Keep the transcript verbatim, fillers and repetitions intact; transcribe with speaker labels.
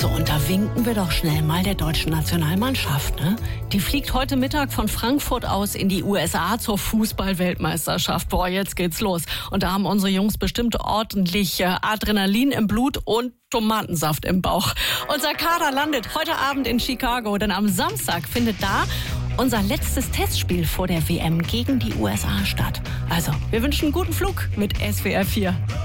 Speaker 1: So, und da winken wir doch schnell mal der deutschen Nationalmannschaft, ne? Die fliegt heute Mittag von Frankfurt aus in die U S A zur Fußball-Weltmeisterschaft. Boah, jetzt geht's los. Und da haben unsere Jungs bestimmt ordentlich äh, Adrenalin im Blut und Tomatensaft im Bauch. Unser Kader landet heute Abend in Chicago, denn am Samstag findet da unser letztes Testspiel vor der W M gegen die U S A statt. Also, wir wünschen einen guten Flug mit S W R vier.